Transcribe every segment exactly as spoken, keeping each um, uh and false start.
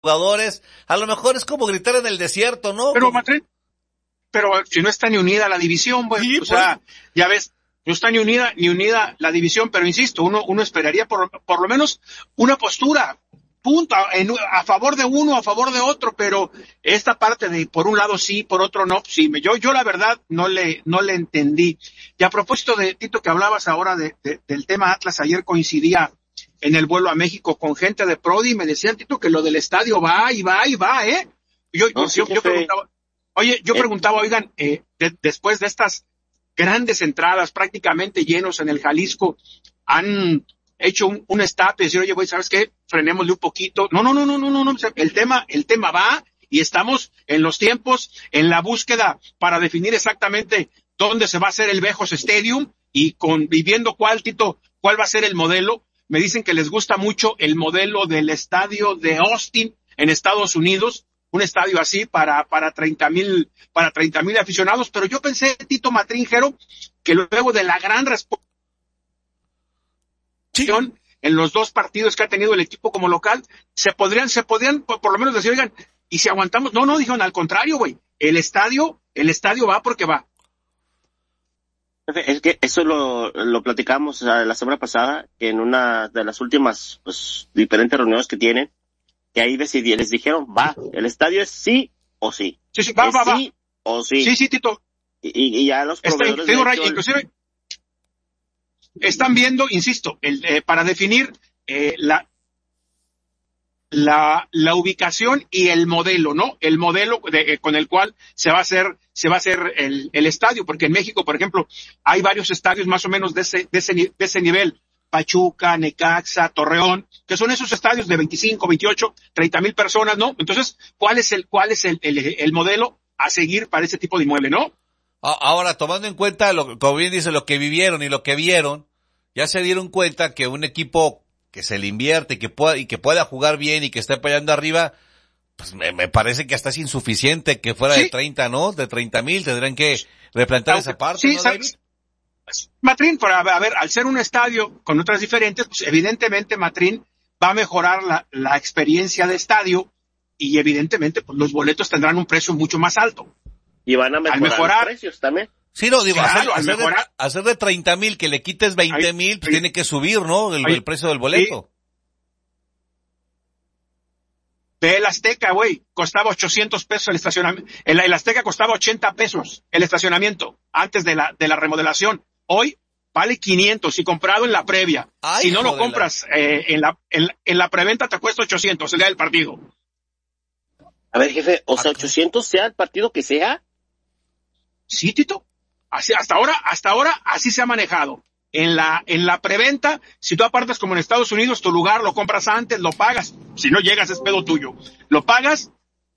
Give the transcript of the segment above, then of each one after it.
jugadores, a lo mejor es como gritar en el desierto, ¿no? Pero, Como... Matrín, pero si no está ni unida la división, güey, sí, o pues... sea, ya ves, no está ni unida, ni unida la división, pero insisto, uno, uno esperaría por, por lo menos una postura, punto, en, a favor de uno, a favor de otro, pero esta parte de por un lado sí, por otro no, sí, yo, yo la verdad no le, no le entendí. Y a propósito de, Tito, que hablabas ahora de, de, del tema Atlas, ayer coincidía en el vuelo a México con gente de Prodi, y me decían, Tito, que lo del estadio va y va y va, ¿eh? Yo, no, yo, sí, yo, yo preguntaba, oye, yo eh. preguntaba, oigan, eh, de, después de estas grandes entradas, prácticamente llenos en el Jalisco, han hecho un, un stop y decir, oye, güey, ¿sabes qué? Frenémosle un poquito. No, no, no, no, no, no, no, el tema, el tema va y estamos en los tiempos, en la búsqueda para definir exactamente dónde se va a hacer el Vejos Stadium y con, y viendo cuál, Tito, cuál va a ser el modelo. Me dicen que les gusta mucho el modelo del estadio de Austin en Estados Unidos, un estadio así para, para treinta mil, para treinta mil aficionados, pero yo pensé, Tito Matríngero, que luego de la gran respuesta sí. en los dos partidos que ha tenido el equipo como local, se podrían, se podrían por, por lo menos decir, oigan, y si aguantamos, no, no, dijeron, al contrario, güey, el estadio, el estadio va porque va. Es que eso lo, lo platicamos la semana pasada, en una de las últimas, pues, diferentes reuniones que tienen, que ahí decidí, les dijeron, va, el estadio es sí o sí. Sí, sí, va, es va, va. Sí o sí. Sí, sí, Tito. Y, y ya los proveedores Está, de hecho, inclusive, están viendo, insisto, el, eh, para definir eh, la, la, la ubicación y el modelo, ¿no? El modelo de, eh, con el cual se va a hacer, se va a hacer el, el estadio, porque en México, por ejemplo, hay varios estadios más o menos de ese, de ese, de ese nivel. Pachuca, Necaxa, Torreón, que son esos estadios de veinticinco, veintiocho, treinta mil personas, ¿no? Entonces, ¿cuál es el, cuál es el, el, el modelo a seguir para ese tipo de inmueble, no? Ahora, tomando en cuenta, lo, como bien dice, lo que vivieron y lo que vieron, ya se dieron cuenta que un equipo que se le invierte y que pueda, y que pueda jugar bien y que esté peleando arriba, pues me, me parece que hasta es insuficiente que fuera ¿sí? de treinta, ¿no? De treinta mil, tendrán que replantear esa parte, sí, ¿no, David? Matrín, para, a ver, al ser un estadio con otras diferentes, pues evidentemente Matrín va a mejorar la, la experiencia de estadio y evidentemente pues los boletos tendrán un precio mucho más alto. Y van a mejorar, mejorar los precios también. Sí, no, digo, claro, hacer, hacer, mejorar, de, hacer de treinta mil que le quites veinte mil, pues tiene que subir, ¿no? El, ahí, el precio del boleto. Sí. Ve el Azteca, güey, costaba ochocientos pesos el estacionamiento. El, el Azteca costaba ochenta pesos el estacionamiento antes de la, de la remodelación. Hoy vale quinientos y comprado en la previa. Ay, si no lo compras eh, en la en, en la preventa te cuesta ochocientos el día del partido. A ver, jefe, o sea, ochocientos sea el partido que sea. Sí, Tito. Así, hasta ahora, hasta ahora así se ha manejado. En la en la preventa, si tú apartas como en Estados Unidos, tu lugar lo compras antes, lo pagas. Si no llegas es pedo tuyo. Lo pagas,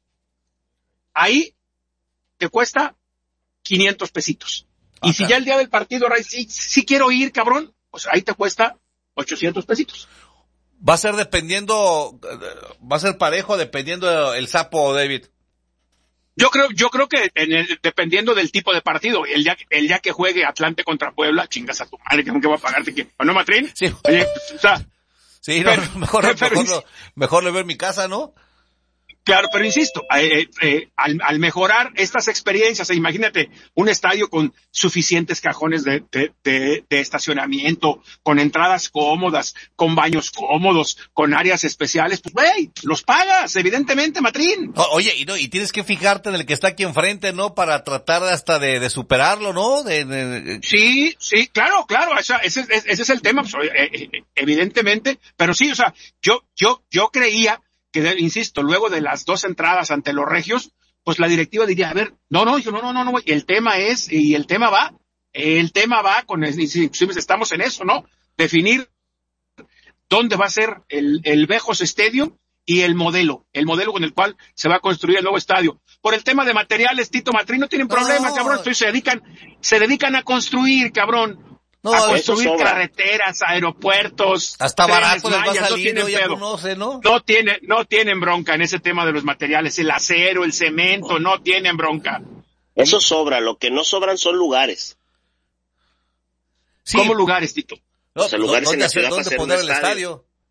ahí te cuesta quinientos pesitos. Y si ya el día del partido, Ray, sí, sí quiero ir, cabrón, pues ahí te cuesta ochocientos pesitos. Va a ser dependiendo, va a ser parejo dependiendo el sapo, David. Yo creo, yo creo que en el, dependiendo del tipo de partido, el día, el día que juegue Atlante contra Puebla, chingas a tu madre, que va a pagarte, que, ¿no, Matrín? Sí. Oye, o sea, sí, no, pero, mejor, pero, mejor, lo, mejor lo veo en mi casa, ¿no? Claro, pero insisto, eh, eh, al, al mejorar estas experiencias, e imagínate un estadio con suficientes cajones de, de, de, de estacionamiento, con entradas cómodas, con baños cómodos, con áreas especiales, pues güey, los pagas, evidentemente, Matrín. O, oye, y no, y tienes que fijarte en el que está aquí enfrente, ¿no? Para tratar hasta de, de superarlo, ¿no? De, de, de... Sí, sí, claro, claro, esa, ese, ese es el tema, pues, eh, eh, evidentemente, pero sí, o sea, yo, yo, yo creía que, insisto, luego de las dos entradas ante los regios, pues la directiva diría, a ver, no, no, yo, no, no, no, no, el tema es, y el tema va, el tema va con, inclusive estamos en eso, ¿no? Definir dónde va a ser el, el Vejos Stadium y el modelo, el modelo con el cual se va a construir el nuevo estadio. Por el tema de materiales, Tito Matrín, no tienen problema, no. cabrón, entonces se dedican, se dedican a construir, cabrón. No, a construir carreteras, aeropuertos. Hasta barato les va a salir, no ya conoce, ¿no? No tiene, no tienen bronca en ese tema de los materiales, el acero, el cemento, no tienen bronca. Eso sobra, lo que no sobran son lugares. Sí. ¿Cómo lugares, Tito? No, o sea, lugares en la ciudad para hacer un estadio. estadio.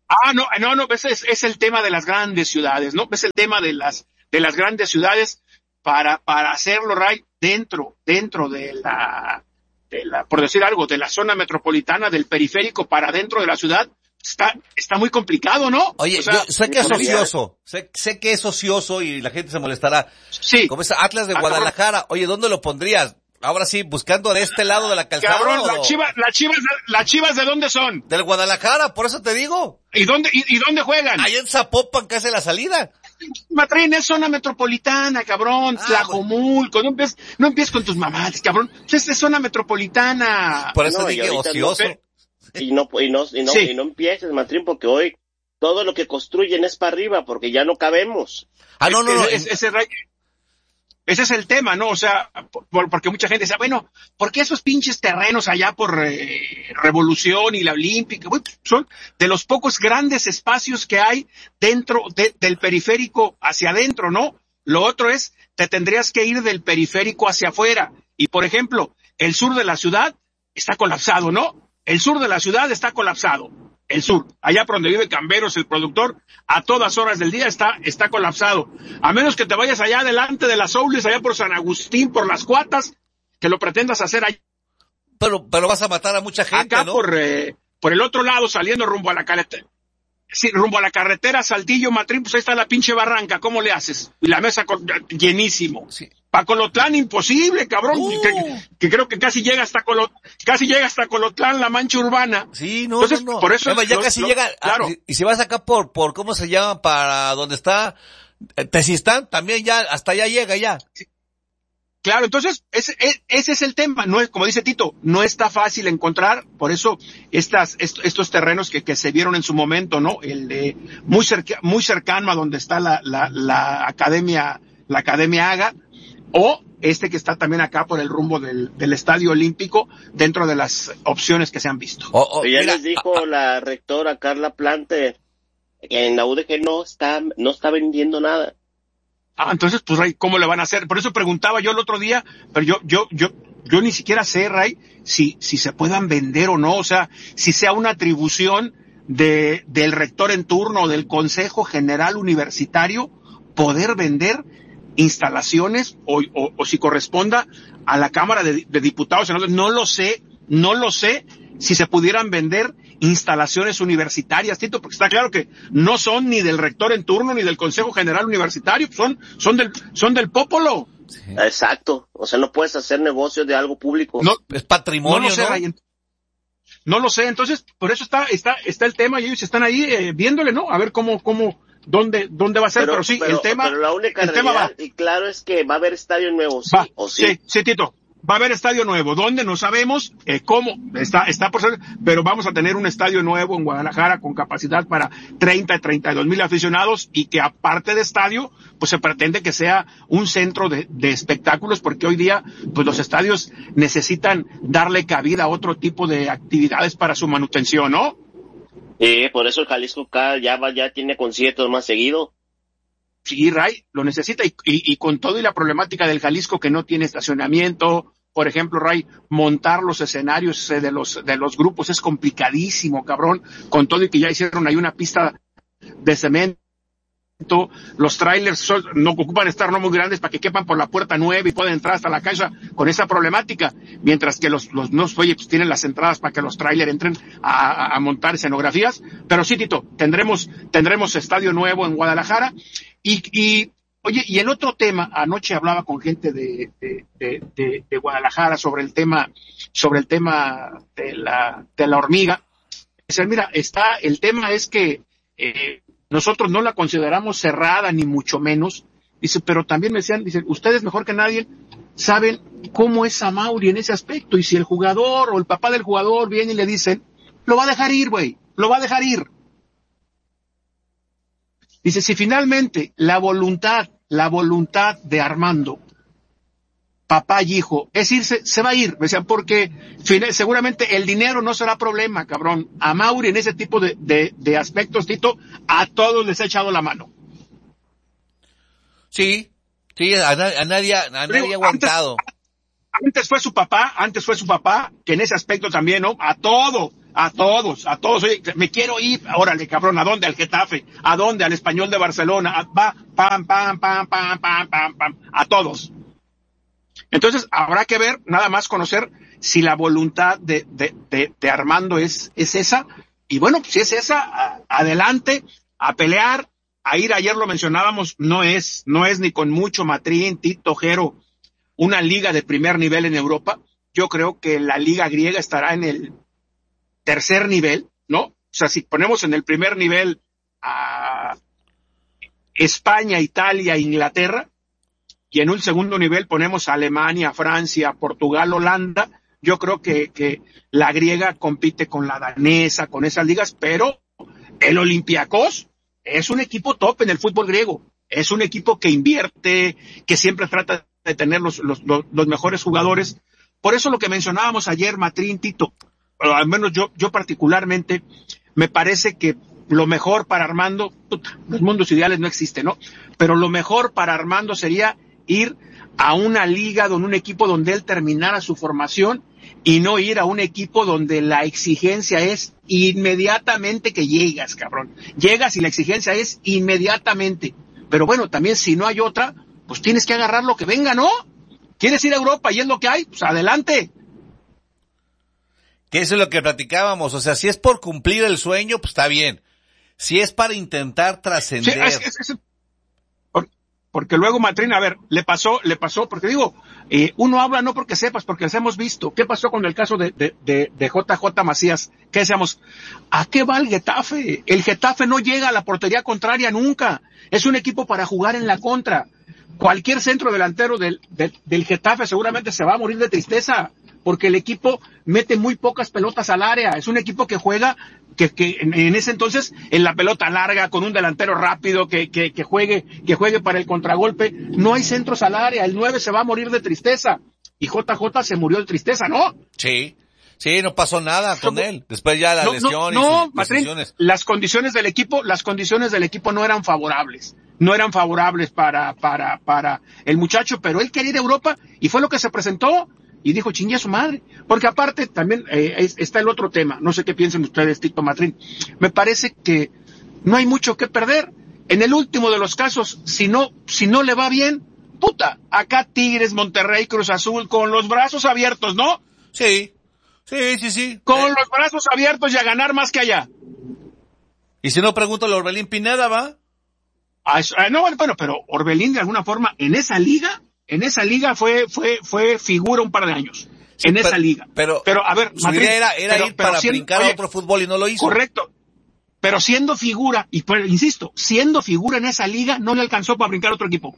Ah, no, no, no, ese es, es el tema de las grandes ciudades, ¿no? Es el tema de las, de las grandes ciudades para, para hacerlo, Ray, dentro, dentro de la, de la, por decir algo, de la zona metropolitana, del periférico para dentro de la ciudad. Está, está muy complicado, ¿no? Oye, o sea, yo sé que es ocioso, sé, sé que es ocioso y la gente se molestará. Sí. Como ese Atlas de Guadalajara, oye, ¿dónde lo pondrías? Ahora sí, buscando de este lado de la calzada. Cabrón, ¿o? las chivas, las chivas, las chivas ¿de dónde son? Del Guadalajara, por eso te digo. ¿Y dónde, y, y dónde juegan? Ahí en Zapopan, que hace la salida. Matrín, es zona metropolitana, cabrón, Ah, Tlajomulco, no empieces, no empieces con tus mamadas, cabrón, es de zona metropolitana. Por eso No, dije y ahorita ocioso. no, y no, y no, y no, Sí. y no empieces, Matrín, porque hoy todo lo que construyen es para arriba, porque ya no cabemos. Ah, no, no, no. Ese, ese, ese, ese es el tema, ¿no? O sea, por, porque mucha gente dice, bueno, ¿por qué esos pinches terrenos allá por eh, Revolución y la Olímpica? Bueno, son de los pocos grandes espacios que hay dentro de, del periférico hacia adentro, ¿no? Lo otro es, te tendrías que ir del periférico hacia afuera. Y, por ejemplo, el sur de la ciudad está colapsado, ¿no? El sur de la ciudad está colapsado. El sur, allá por donde vive Camberos, el productor, a todas horas del día está, está colapsado. A menos que te vayas allá adelante de las Oules, allá por San Agustín, por las Cuatas, que lo pretendas hacer allá. Pero, pero vas a matar a mucha gente, Acá ¿no? por, eh, por el otro lado, saliendo rumbo a la carretera. Sí, rumbo a la carretera Saltillo, Matrín, pues ahí está la pinche barranca, ¿cómo le haces? Y la mesa con, llenísimo. Sí. Pa' Colotlán, imposible, cabrón, Uh. que, que creo que casi llega hasta Colot, casi llega hasta Colotlán, la mancha urbana. Sí, no, Entonces, no, no. por eso Además, ya lo- casi lo- llega. a- claro. y, y si vas acá por, por, ¿cómo se llama? Para donde está eh, Tezistán, también ya, hasta allá llega ya. Claro, entonces ese, ese es el tema, no es, como dice Tito, no está fácil encontrar, por eso estas, est, estos terrenos que, que se vieron en su momento, ¿no? El de muy cerca, muy cercano a donde está la, la, la academia, la academia Haga, o este que está también acá por el rumbo del, del Estadio Olímpico, dentro de las opciones que se han visto. O- o, Pero ya mira, les dijo a- a- la rectora Carla Plante que en la U D G no está, no está vendiendo nada. Ah, entonces, pues, Ray, ¿cómo le van a hacer? Por eso preguntaba yo el otro día, pero yo, yo, yo, yo ni siquiera sé, Ray, si, si se puedan vender o no, o sea, si sea una atribución de, del rector en turno o del Consejo General Universitario poder vender instalaciones o, o, o si corresponda a la Cámara de, de Diputados. No lo sé, no lo sé si se pudieran vender instalaciones universitarias, Tito, porque está claro que no son ni del rector en turno ni del Consejo General Universitario, son, son del, son del popolo. sí. Exacto. O sea, no puedes hacer negocios de algo público. No, Es no patrimonio, lo sé, ¿no? Ray. No lo sé, entonces, por eso está, está, está el tema y ellos están ahí eh, viéndole, ¿no? A ver cómo, cómo, dónde, dónde va a ser, pero, sí, pero, el tema, pero la única el tema va. realidad, y claro, es que va a haber estadio nuevo, sí Va, o sí. sí, sí, Tito. Va a haber estadio nuevo. ¿Dónde? No sabemos eh, cómo. Está, está por ser, pero vamos a tener un estadio nuevo en Guadalajara con capacidad para treinta, treinta y dos mil aficionados y que aparte de estadio, pues se pretende que sea un centro de, de espectáculos porque hoy día, pues los estadios necesitan darle cabida a otro tipo de actividades para su manutención, ¿no? Sí, por eso el Jalisco Cal ya va, ya tiene conciertos más seguido. Sí, Ray, lo necesita y, y, y con todo y la problemática del Jalisco que no tiene estacionamiento, por ejemplo, Ray, montar los escenarios de los de los grupos es complicadísimo, cabrón, con todo y que ya hicieron ahí una pista de cemento, los trailers son, no ocupan estar no muy grandes para que quepan por la puerta nueve y puedan entrar hasta la cancha con esa problemática, mientras que los los no oye, pues tienen las entradas para que los trailers entren a, a, a montar escenografías, pero sí, Tito, tendremos tendremos estadio nuevo en Guadalajara. Y, y, oye, y el otro tema, anoche hablaba con gente de, de, de, de, de Guadalajara sobre el tema, sobre el tema de la, de la hormiga. Dice, mira, está, el tema es que, eh, nosotros no la consideramos cerrada, ni mucho menos. Dice, pero también me decían, dice, ustedes mejor que nadie saben cómo es Amauri en ese aspecto. Y si el jugador o el papá del jugador viene y le dicen, lo va a dejar ir, güey, lo va a dejar ir. Dice, si finalmente la voluntad, la voluntad de Armando, papá y hijo, es irse, se va a ir. Me decían, porque seguramente el dinero no será problema, cabrón. A Mauri en ese tipo de, de, de aspectos, Tito, a todos les ha echado la mano. Sí, sí, a, na- a nadie, a nadie Digo, ha aguantado. Antes, antes fue su papá, antes fue su papá, que en ese aspecto también, ¿no? A todo, a todos, a todos. Oye, me quiero ir, órale, cabrón, ¿a dónde? Al Getafe, ¿a dónde? Al Español de Barcelona, a, va, pam, pam, pam, pam, pam, pam, pam, a todos. Entonces, habrá que ver, nada más conocer si la voluntad de, de, de, de Armando es, es esa, y bueno, si es esa, a, adelante, a pelear, a ir, ayer lo mencionábamos, no es, no es ni con mucho Matrín, Tito, Jero, una liga de primer nivel en Europa. Yo creo que la liga griega estará en el tercer nivel, ¿no? O sea, si ponemos en el primer nivel a España, Italia, Inglaterra, y en un segundo nivel ponemos a Alemania, Francia, Portugal, Holanda, yo creo que, que la griega compite con la danesa, con esas ligas, pero el Olympiacos es un equipo top en el fútbol griego, es un equipo que invierte, que siempre trata de tener los, los, los, los mejores jugadores. Por eso lo que mencionábamos ayer, Matrín, Tito, o al menos yo, yo particularmente, me parece que lo mejor para Armando, puta, los mundos ideales no existen, ¿no? Pero lo mejor para Armando sería ir a una liga, donde un equipo donde él terminara su formación, y no ir a un equipo donde la exigencia es inmediatamente que llegas, cabrón. Llegas y la exigencia es inmediatamente. Pero bueno, también si no hay otra, pues tienes que agarrar lo que venga, ¿no? ¿Quieres ir a Europa y es lo que hay? Pues adelante. Que eso es lo que platicábamos, o sea, si es por cumplir el sueño, pues está bien. Si es para intentar trascender. Sí, es, es, es, por, porque luego Matrín, a ver, le pasó, le pasó, porque digo, eh, uno habla no porque sepas, porque les hemos visto. ¿Qué pasó con el caso de, de, de, de J J Macías? ¿Qué decíamos? ¿A qué va el Getafe? El Getafe no llega a la portería contraria nunca. Es un equipo para jugar en la contra. Cualquier centro delantero del, del, del Getafe seguramente se va a morir de tristeza, porque el equipo mete muy pocas pelotas al área. Es un equipo que juega, que, que en, en ese entonces, en la pelota larga, con un delantero rápido, que, que, que juegue, que juegue para el contragolpe. No hay centros al área, el nueve se va a morir de tristeza. Y J J se murió de tristeza, ¿no? Sí, sí, no pasó nada con él. Después ya la no, lesión no, y no, sus Matrín, decisiones. las condiciones del equipo, las condiciones del equipo no eran favorables. No eran favorables para, para, para el muchacho, pero él quería ir a Europa y fue lo que se presentó y dijo, chingue a su madre. Porque aparte también eh, es, está el otro tema, no sé qué piensen ustedes, Tito, Matrín. Me parece que no hay mucho que perder. En el último de los casos, si no, si no le va bien, puta, acá Tigres, Monterrey, Cruz Azul, con los brazos abiertos, ¿no? Sí, sí, sí, sí. Con eh. los brazos abiertos y a ganar más que allá. Y si no, pregúntale a Orbelín Pineda, ¿va? Ah, no, bueno, bueno, pero Orbelín de alguna forma en esa liga, en esa liga fue, fue, fue figura un par de años. Sí, en pero, esa liga. Pero, pero a ver, su Madrid, idea era, era pero, ir pero para siendo, brincar oye, a otro fútbol y no lo hizo. Correcto. Pero siendo figura, y pues, insisto, siendo figura en esa liga, no le alcanzó para brincar a otro equipo.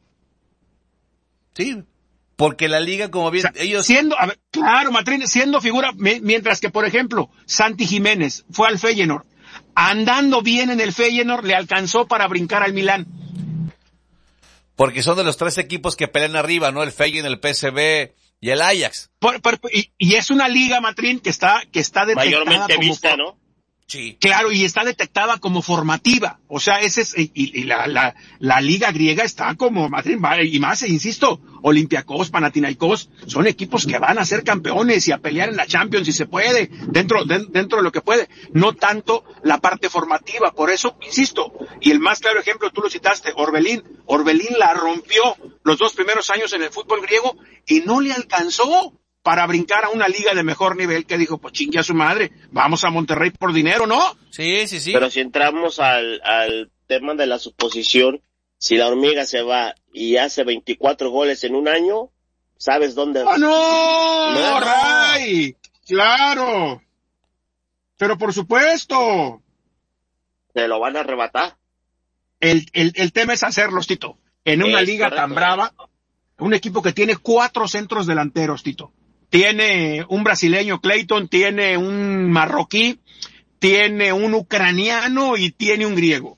Sí, porque la liga, como bien, o sea, ellos... Siendo, a ver, claro, Matrín, siendo figura, me, mientras que, por ejemplo, Santi Jiménez fue al Feyenoord. Andando bien en el Feyenoord, le alcanzó para brincar al Milán. Porque son de los tres equipos que pelean arriba, ¿no? El Feyenoord, el P S V y el Ajax. Por, por, y, y es una liga, Matrín, que está, que está detectada mayormente como vista, ¿no? Sí. Claro, y está detectada como formativa. O sea, ese es, y, y la, la, la liga griega está como, Madrid, y más, insisto, Olympiacos, Panathinaikos, son equipos que van a ser campeones y a pelear en la Champions si se puede, dentro, de, dentro de lo que puede. No tanto la parte formativa. Por eso, insisto, y el más claro ejemplo, tú lo citaste, Orbelín. Orbelín la rompió los dos primeros años en el fútbol griego y no le alcanzó para brincar a una liga de mejor nivel, que dijo, pues chingue a su madre, vamos a Monterrey por dinero, ¿no? Sí, sí, sí. Pero si entramos al, al tema de la suposición, si la hormiga se va y hace veinticuatro goles en un año, ¿sabes dónde? ¡Ah, no! ¡No, Ray! ¡Claro! Pero por supuesto. Se lo van a arrebatar. El, el, el tema es hacerlos, Tito. En una es liga correcto. Tan brava, un equipo que tiene cuatro centros delanteros, Tito. Tiene un brasileño, Clayton, tiene un marroquí, tiene un ucraniano y tiene un griego.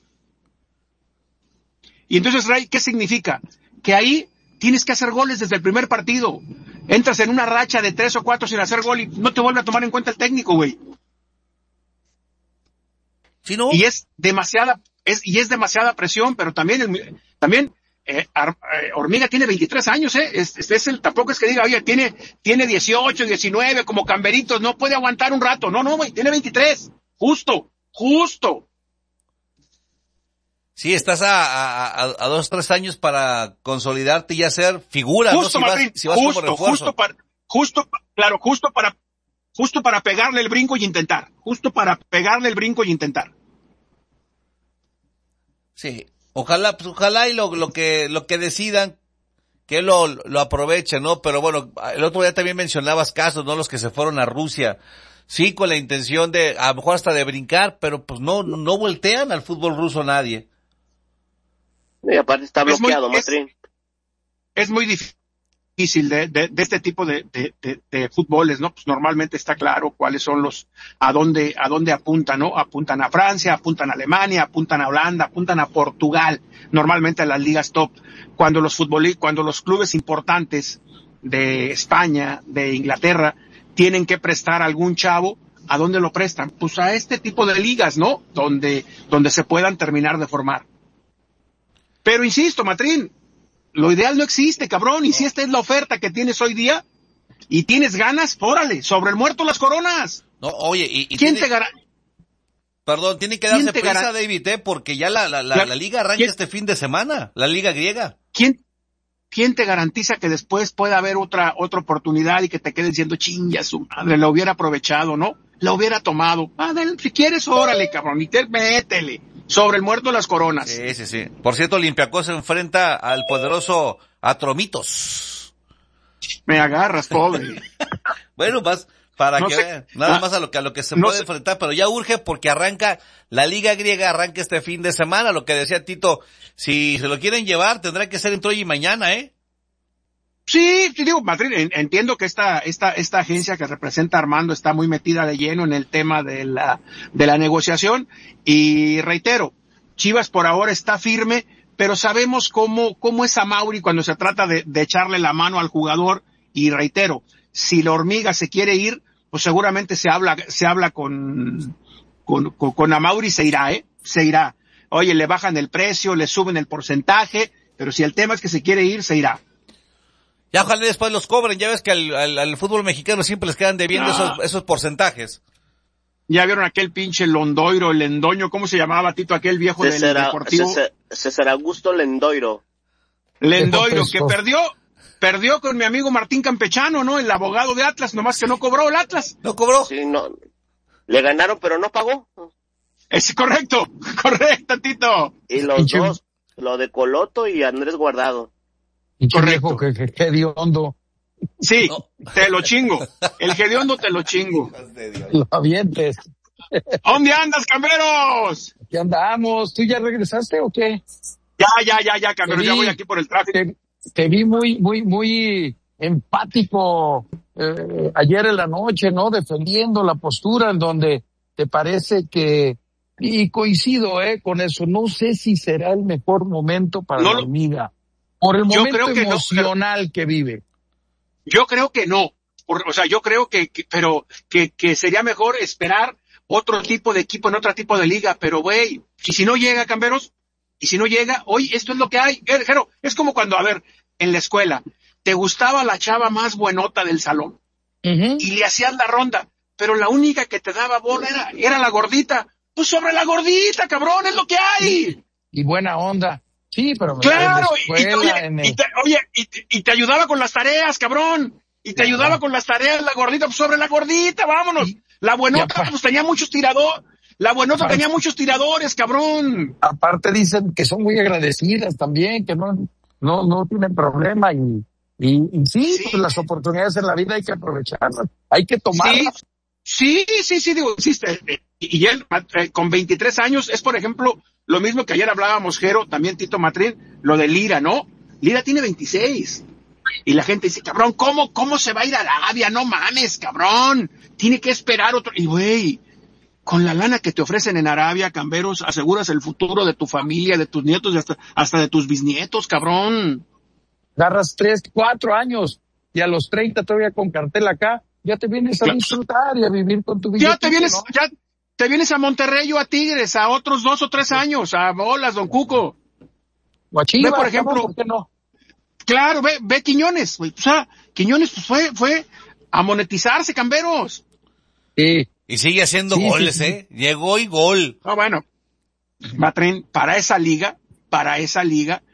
Y entonces, Ray, ¿qué significa? Que ahí tienes que hacer goles desde el primer partido. Entras en una racha de tres o cuatro sin hacer gol y no te vuelve a tomar en cuenta el técnico, güey. ¿Sí, no? Y es demasiada, es, y es demasiada presión, pero también, el, también eh, Ar, eh, Hormiga tiene veintitrés años, eh, es, es, es el, tampoco es que diga, oye, tiene, tiene dieciocho, diecinueve, como Camberitos, no puede aguantar un rato, no, no, güey, tiene veintitrés, justo, justo. Sí, estás a, a, a, a dos, tres años para consolidarte y hacer figura, justo, ¿no? Si Martín, vas, si vas justo, como refuerzo. justo para, justo, claro, justo para, justo para pegarle el brinco y intentar, justo para pegarle el brinco y intentar. Sí, ojalá, pues, ojalá y lo, lo que, lo que decidan, que lo, lo aprovechen, ¿no? Pero bueno, el otro día también mencionabas casos, ¿no? Los que se fueron a Rusia, sí, con la intención de, a lo mejor hasta de brincar, pero pues no, no voltean al fútbol ruso nadie. Y aparte está bloqueado, es muy, Matrín. Es, es muy difícil de, de, de este tipo de, de, de, de fútboles, ¿no? Pues normalmente está claro cuáles son los, a dónde, a dónde apuntan, ¿no? Apuntan a Francia, apuntan a Alemania, apuntan a Holanda, apuntan a Portugal, normalmente a las ligas top. Cuando los futbolistas, cuando los clubes importantes de España, de Inglaterra, tienen que prestar a algún chavo, ¿a dónde lo prestan? Pues a este tipo de ligas, ¿no? Donde, donde se puedan terminar de formar. Pero insisto, Matrín, lo ideal no existe, cabrón, y si esta es la oferta que tienes hoy día, y tienes ganas, órale, sobre el muerto las coronas. No, oye, y, y ¿quién tiene, te gara- Perdón, tiene que darse prisa, gar- David, ¿eh? Porque ya la, la, la, la, la liga arranca ¿quién, este fin de semana, la liga griega. ¿Quién, quién te garantiza que después pueda haber otra, otra oportunidad y que te queden diciendo, chinga su madre, la hubiera aprovechado, ¿no? La hubiera tomado. Ah, si quieres, órale, cabrón, y te, métele. Sobre el muerto las coronas. Sí, sí, sí. Por cierto, Olympiacos se enfrenta al poderoso Atromitos. Me agarras, pobre. Bueno, más para no que sé, vean, nada ah, más a lo que a lo que se no puede sé. enfrentar, pero ya urge porque arranca la liga griega, arranca este fin de semana, lo que decía Tito, si se lo quieren llevar tendrá que ser entre hoy y mañana, ¿eh? Sí, sí, digo, Madrid, entiendo que esta, esta, esta agencia que representa a Armando está muy metida de lleno en el tema de la, de la negociación, y reitero, Chivas por ahora está firme, pero sabemos cómo, cómo es Amauri cuando se trata de, de echarle la mano al jugador, y reitero, si la Hormiga se quiere ir, pues seguramente se habla, se habla con, con, con, con Amauri, se irá, eh, se irá. Oye, le bajan el precio, le suben el porcentaje, pero si el tema es que se quiere ir, se irá. Ya ojalá después los cobren, ya ves que al, al, al fútbol mexicano siempre les quedan debiendo no. esos, esos porcentajes. Ya vieron aquel pinche Londoiro, el Lendoño, ¿cómo se llamaba, Tito, aquel viejo César, del Deportivo? César, César Augusto Lendoiro. Lendoiro, que perdió, perdió con mi amigo Martín Campechano, ¿no? El abogado de Atlas, nomás que no cobró el Atlas. ¿No cobró? Sí, no. Le ganaron, pero no pagó. Es correcto, correcto, Tito. Y los Pinche. dos, lo de Coloto y Andrés Guardado. Y correcto, que, que, que hediondo. Sí, no. Te lo chingo. El hediondo te lo chingo. Lo avientes. ¿Dónde andas, Camberos? Aquí andamos. ¿Tú ya regresaste o qué? Ya, ya, ya, ya, Camberos. Ya voy aquí por el tráfico. Te, te vi muy, muy, muy empático eh, ayer en la noche, ¿no? Defendiendo la postura en donde te parece que, y coincido, eh, con eso. No sé si será el mejor momento para no, la Hormiga. Por el momento creo que emocional no, que vive. Yo creo que no. O sea, yo creo que, que pero que, que sería mejor esperar otro tipo de equipo en otro tipo de liga. Pero, güey, y si no llega, Camberos, y si no llega, oye, esto es lo que hay. Jero, es como cuando, a ver, en la escuela, te gustaba la chava más buenota del salón. Uh-huh. Y le hacías la ronda, pero la única que te daba bola era, era la gordita. Pues sobre la gordita, cabrón, es lo que hay. Y buena onda. Sí, pero claro, y te, oye, el... y te, oye y, te, y te ayudaba con las tareas, cabrón, y te ayudaba Ajá. con las tareas la gordita, pues sobre la gordita, vámonos. La buenota pues tenía muchos tiradores, la buenota aparte, tenía muchos tiradores, cabrón. Aparte dicen que son muy agradecidas también, que no no no tienen problema y y, y sí, sí. Pues las oportunidades en la vida hay que aprovecharlas, hay que tomarlas. Sí, sí, sí, sí digo, existe. Y él, eh, con veintitrés años, es por ejemplo, lo mismo que ayer hablábamos, Jero, también Tito Matrín, lo de Lira, ¿no? Lira tiene veintiséis. Y la gente dice, cabrón, ¿cómo, cómo se va a ir a Arabia? No mames, cabrón. Tiene que esperar otro. Y güey, con la lana que te ofrecen en Arabia, Camberos, aseguras el futuro de tu familia, de tus nietos y hasta, hasta de tus bisnietos, cabrón. Agarras tres, cuatro años y a los treinta todavía con cartel acá, ya te vienes a claro. disfrutar y a vivir con tu vida. Ya te vienes, ¿no? ya te vienes a Monterrey o a Tigres a otros dos o tres años, a bolas, don Cuco. O a Chivas, ve, por ejemplo, ¿no? ¿Por qué no? Claro, ve, ve Quiñones, güey. O sea, Quiñones pues, fue, fue a monetizarse, Camberos. Sí. Y sigue haciendo Sí, goles, sí, sí. ¿eh? Llegó y gol. Ah, bueno, Matren, para esa liga, para esa liga,